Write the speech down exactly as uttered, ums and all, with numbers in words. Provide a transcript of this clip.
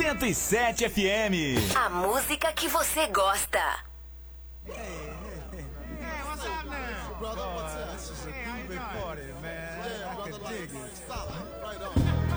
cento e sete F M. A música que você gosta. Hey, hey, hey. Hey, what's up now? Brother, what's up? This is a groovy party, man. I can dig it. Right on.